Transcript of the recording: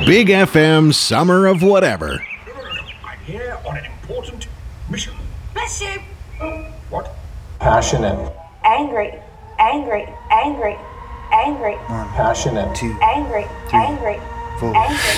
Big FM Summer of Whatever. I'm here on an important mission. Bless you. What? Passionate. Angry, angry, angry, angry, Passionate. angry, angry, angry.